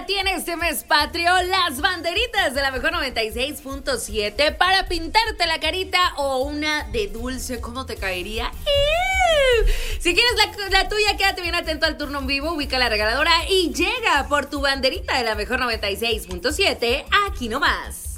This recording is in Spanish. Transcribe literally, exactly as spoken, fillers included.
para ti en este mes patrio las banderitas de la mejor noventa y seis punto siete para pintarte la carita o una de dulce. ¿Cómo te caería? ¡Ew! Si quieres la, la tuya, quédate bien atento al turno en vivo, ubica la regaladora y llega por tu banderita de la mejor noventa y seis punto siete aquí nomás.